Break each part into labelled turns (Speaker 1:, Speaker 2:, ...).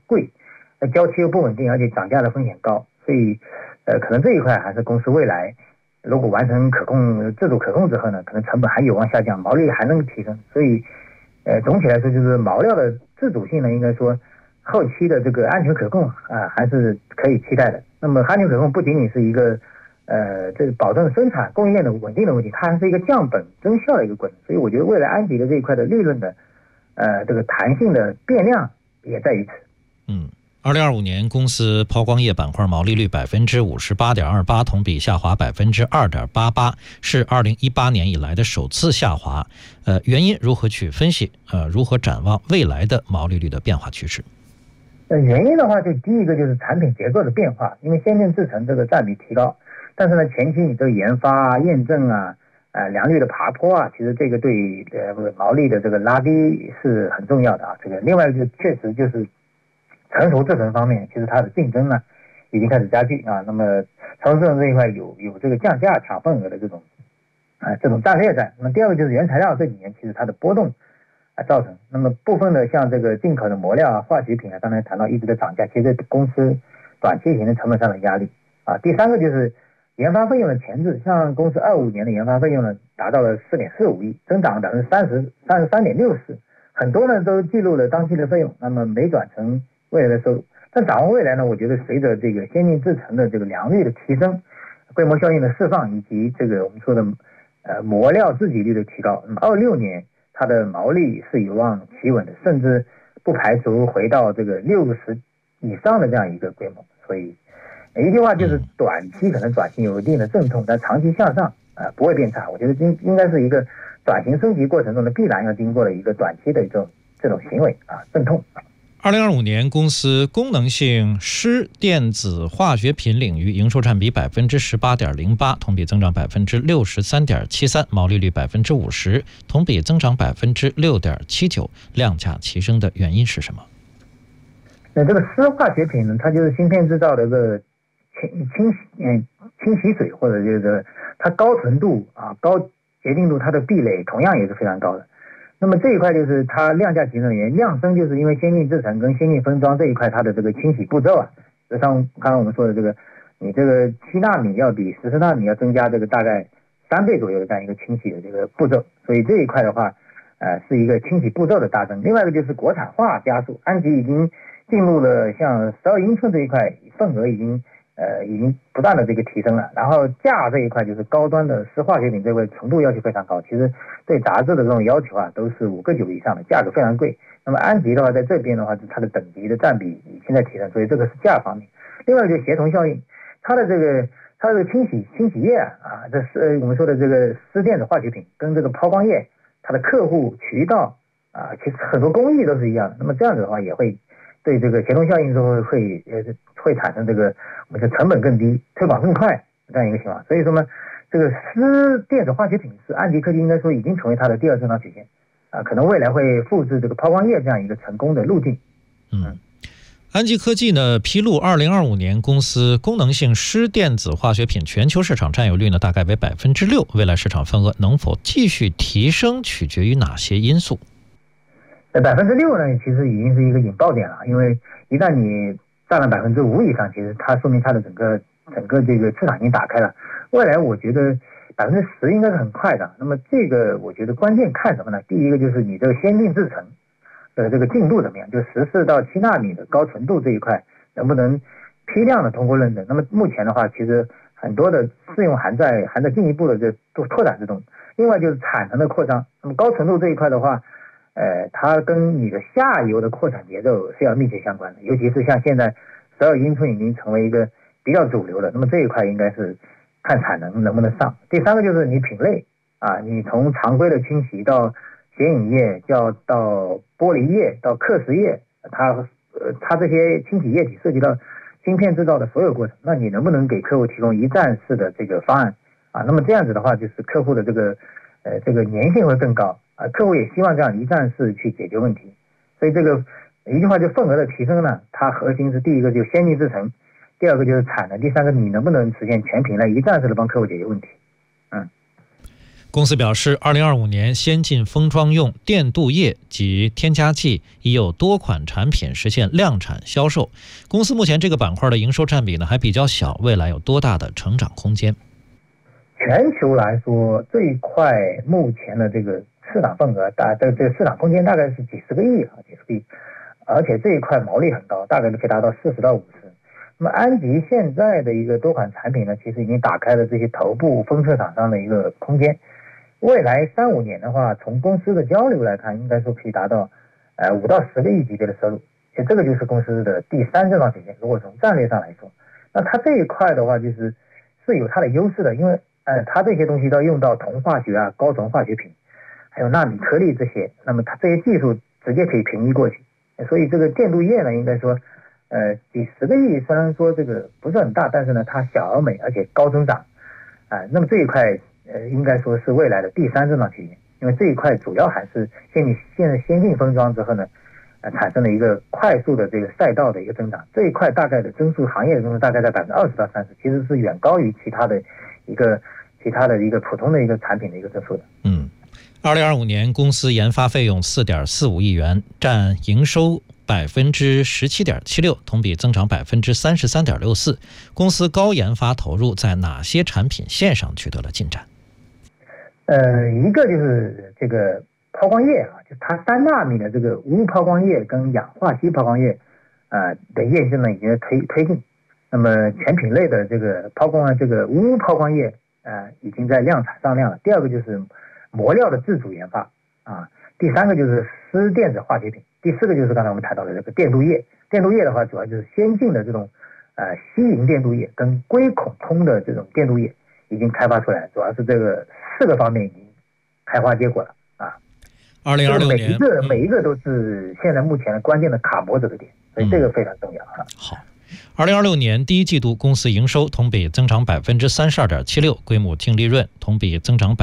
Speaker 1: 贵，交期又不稳定，而且涨价的风险高，所以可能这一块还是公司未来如果完成自主可控之后呢，可能成本还有望下降，毛利还能提升。所以总体来说，就是毛料的自主性呢，应该说后期的这个安全可控还是可以期待的。那么安全可控不仅仅是一个这个保证生产供应链的稳定的问题，它还是一个降本增效的一个过程。所以我觉得未来安吉的这一块的利润的这个弹性的变量也在于此。
Speaker 2: 2025年公司抛光液板块毛利率 58.28%， 同比下滑 2.88%， 是2018年以来的首次下滑。原因如何去分析？如何展望未来的毛利率的变化趋势？
Speaker 1: 原因的话，就第一个就是产品结构的变化，因为先进制程这个占比提高，但是呢，前期你这个研发验证良率的爬坡其实这个对毛利的这个拉低是很重要的这个另外就确实就是成熟制程方面，其实它的竞争呢已经开始加剧那么成熟制程这一块有这个降价抢份额的这种战略在。那么第二个就是原材料这几年其实它的波动造成，那么部分的像这个进口的磨料化学品刚才谈到一直的涨价，其实公司短期形成成本上的压力第三个就是研发费用的前置，像公司25年的研发费用呢达到了4.45亿，增长33.64%，很多呢都记录了当期的费用，那么没转成未来的收入。但展望未来呢，我觉得随着这个先进制程的这个良率的提升，规模效应的释放，以及这个我们说的磨料自给率的提高，那么26年它的毛利是有望企稳的，甚至不排除回到这个60以上的这样一个规模。所以一句话就是短期可能转型有一定的阵痛，但长期向上不会变差。我觉得应该是一个转型升级过程中的必然要经过的一个短期的这种行为阵痛。
Speaker 2: 2025年公司功能性湿电子化学品领域营收占比 18.08%， 同比增长 63.73%， 毛利率 50%， 同比增长 6.79%， 量价齐升的原因是什么？
Speaker 1: 这个湿化学品呢，它就是芯片制造的一个清洗水，或者就是它高纯度高洁净度，它的壁垒同样也是非常高的。那么这一块就是它量价齐升的原因，量升就是因为先进制程跟先进封装这一块它的这个清洗步骤就像刚刚我们说的这个，你这个7纳米要比14纳米要增加这个大概3倍左右的这样一个清洗的这个步骤，所以这一块的话是一个清洗步骤的大增。另外一个就是国产化加速，安吉已经进入了像12英寸这一块份额已经不断的这个提升了，然后价这一块就是高端的湿化学品这块纯度要求非常高，其实对杂志的这种要求都是5个9以上的，价格非常贵。那么安吉的话在这边的话，它的等级的占比已经在提升，所以这个是价方面。另外就是协同效应，它的这个清洗液这是我们说的这个湿电子化学品跟这个抛光液，它的客户渠道其实很多工艺都是一样的，那么这样子的话也会对这个协同效应之后会产生这个我们说成本更低、推广更快这样一个情况。所以说呢，这个湿电子化学品是安吉科技应该说已经成为它的第二增长曲线可能未来会复制这个抛光液这样一个成功的路径。
Speaker 2: 安吉科技呢披露，2025年公司功能性湿电子化学品全球市场占有率呢大概为 6%， 未来市场份额能否继续提升，取决于哪些因素
Speaker 1: ？6%呢，其实已经是一个引爆点了，因为一旦你占了5%以上，其实它说明它的整个这个市场已经打开了。未来我觉得10%应该是很快的。那么这个我觉得关键看什么呢？第一个就是你这个先进制程的这个进度怎么样，就14到7纳米的高纯度这一块能不能批量的通过认证。那么目前的话，其实很多的试用还在进一步的拓展之中。另外就是产能的扩张，那么高纯度这一块的话它跟你的下游的扩产节奏是要密切相关的，尤其是像现在12英寸已经成为一个比较主流的，那么这一块应该是看产能能不能上。第三个就是你品类你从常规的清洗到显影液，到玻璃液，到刻蚀液，它这些清洗液体涉及到芯片制造的所有过程，那你能不能给客户提供一站式的这个方案那么这样子的话，就是客户的这个粘性会更高客户也希望这样一站式去解决问题。所以这个一句话就份额的提升呢，它核心是第一个就是先进制程，第二个就是产能，第三个你能不能实现全品类一站式的帮客户解决问题。
Speaker 2: 公司表示，2025年先进封装用电镀液及添加剂已有多款产品实现量产销售。公司目前这个板块的营收占比呢还比较小，未来有多大的成长空间？
Speaker 1: 全球来说，这一块目前的这个市场份额这个市场空间大概是几十个亿，而且这一块毛利很高，大概可以达到40到50%。那么安吉现在的一个多款产品呢，其实已经打开了这些头部封测厂商的一个空间。未来3-5年的话，从公司的交流来看，应该说可以达到5到10个亿级别的收入。其实这个就是公司的第3增长曲线。如果从战略上来说，那它这一块的话，是有它的优势的，因为它这些东西都要用到铜化学啊、高纯化学品，还有纳米颗粒这些，那么它这些技术直接可以平移过去。所以这个电镀液呢，应该说几十个亿，虽然说这个不是很大，但是呢它小而美，而且高增长那么这一块应该说是未来的第3增长曲线。因为这一块主要还是现在先进封装之后呢产生了一个快速的这个赛道的一个增长。这一块大概的增速，行业的增速大概在20%到30%，其实是远高于其他的一个普通的一个产品的一个增速的。
Speaker 2: 2025年公司研发费用4.45亿元，占营收17.76%，同比增长33.64%。公司高研发投入在哪些产品线上取得了进展？
Speaker 1: 一个就是这个抛光液就它3纳米的这个无污抛光液跟氧化锡抛光液的验证呢已经推进。那么全品类的这个无污抛光液已经在量产上量了。第二个就是磨料的自主研发第3个就是湿电子化学品，第4个就是刚才我们谈到的这个电镀液。电镀液的话，主要就是先进的这种吸银电镀液跟硅孔通的这种电镀液已经开发出来，主要是这个4个方面已经开花结果了
Speaker 2: 2026年
Speaker 1: 每一个都是现在目前的关键的卡脖子的点，所以这个非常重要
Speaker 2: 好，2026年第一季度公司营收同比增长32.76%，规模净利润同比增长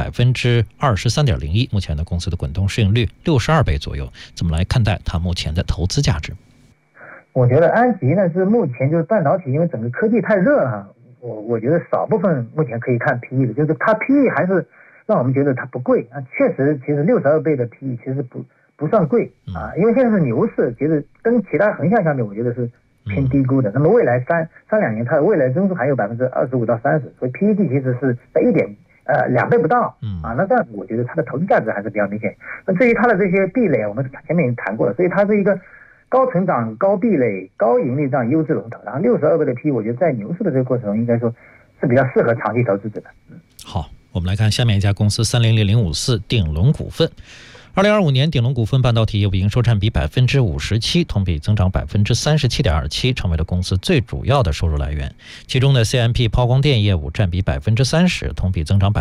Speaker 2: 23.01%。目前的公司的滚动市盈率62倍左右，怎么来看待它目前的投资价值？
Speaker 1: 我觉得安吉呢是目前就是半导体，因为整个科技太热了我觉得少部分目前可以看 PE 的，就是它 PE 还是让我们觉得它不贵确实，其实62倍的 PE 其实不算贵因为现在是牛市，其实跟其他横向相比，我觉得是偏低估的。那么未来3-2年它的未来增速还有25%到30%，所以 PEG 其实是在2倍不到那这样我觉得它的投资价值还是比较明显。那至于它的这些壁垒，我们前面已经谈过了，所以它是一个高成长、高壁垒、高盈利这样优质龙头。然后62倍的 PE， 我觉得在牛市的这个过程中，应该说是比较适合长期投资者的。
Speaker 2: 好，我们来看下面一家公司300054鼎龙股份。2025年，鼎龙股份半导体业务营收占比57%，同比增长37.27%，成为了公司最主要的收入来源。其中的 CMP 抛光电业务占比30%，同比增长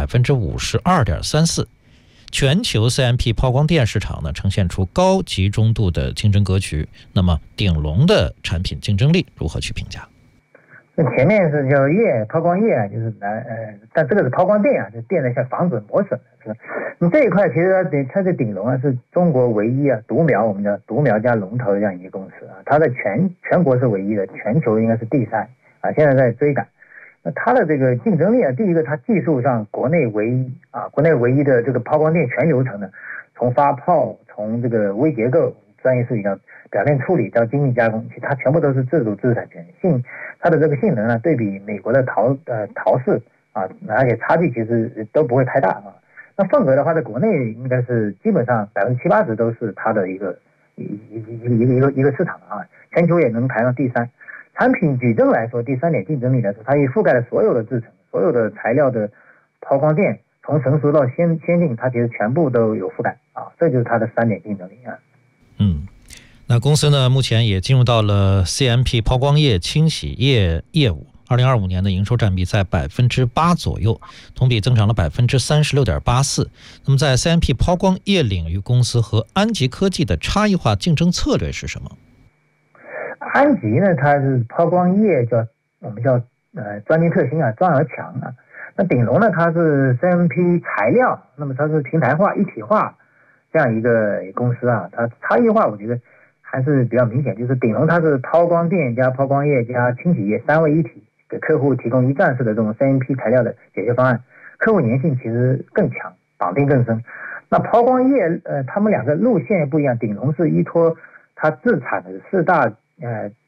Speaker 2: 52.34%。全球 CMP 抛光电市场呢呈现出高集中度的竞争格局。那么鼎龙的产品竞争力如何去评价？
Speaker 1: 前面是叫抛光液就是但这个是抛光电就电的像防止磨损那这一块其实它的鼎龙是中国唯一独苗，我们叫独苗加龙头这样一个公司它在全国是唯一的，全球应该是第3现在在追赶。那它的这个竞争力第一个，它技术上国内唯一的这个抛光电全流程从发泡，从这个微结构专业术语叫表面处理到精密加工，其实它全部都是自主知识产权。它的这个性能对比美国的陶氏而且差距其实都不会太大那份额的话，在国内应该是基本上70-80%都是它的一个市场全球也能排上第3。产品矩阵来说，第3点竞争力来说，它也覆盖了所有的制程，所有的材料的抛光电，从成熟到先进，它其实全部都有覆盖这就是它的3点竞争力
Speaker 2: 那公司呢目前也进入到了 CMP 抛光液清洗液业务。2025年的营收占比在8%左右，同比增长了36.84%。那么在 CMP 抛光液领域，公司和安吉科技的差异化竞争策略是什么？
Speaker 1: 安吉呢，它是抛光液我们叫专精特新专而强那鼎龙呢，它是 CMP 材料，那么它是平台化一体化这样一个公司它差异化我觉得还是比较明显，就是鼎龙它是抛光电加抛光液加清洗液3位一体，给客户提供一站式的这种 CMP 材料的解决方案，客户粘性其实更强绑定更深。那抛光液他们两个路线也不一样，鼎龙是依托它自产的4大